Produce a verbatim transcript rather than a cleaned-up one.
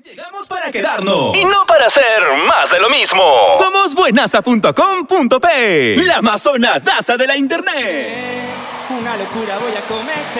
Llegamos para quedarnos. Y no para hacer más de lo mismo. Somos buenaza punto com punto pe, la amazonadaza de la internet. Una locura voy a cometer.